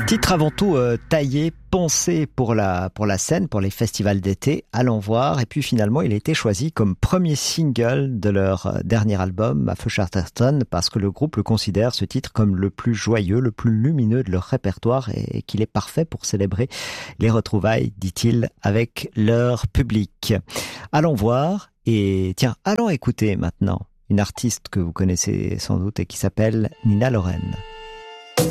Titre avant tout taillé, pensé pour la scène, pour les festivals d'été, allons voir. Et puis finalement, il a été choisi comme premier single de leur dernier album, A Feu Chatterton, parce que le groupe le considère, ce titre, comme le plus joyeux, le plus lumineux de leur répertoire et qu'il est parfait pour célébrer les retrouvailles, dit-il, avec leur public. Allons voir et tiens, allons écouter maintenant une artiste que vous connaissez sans doute et qui s'appelle Nina Loren.